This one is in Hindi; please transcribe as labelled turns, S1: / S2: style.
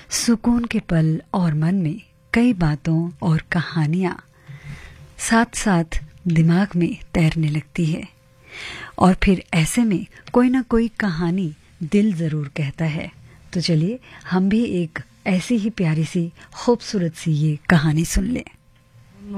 S1: सुकून के पल और मन में कई बातों और कहानियां साथ साथ दिमाग में तैरने लगती है और फिर ऐसे में कोई ना कोई कहानी दिल ज़रूर कहता है। तो चलिए हम भी एक ऐसी ही प्यारी सी खूबसूरत सी ये कहानी सुन लें।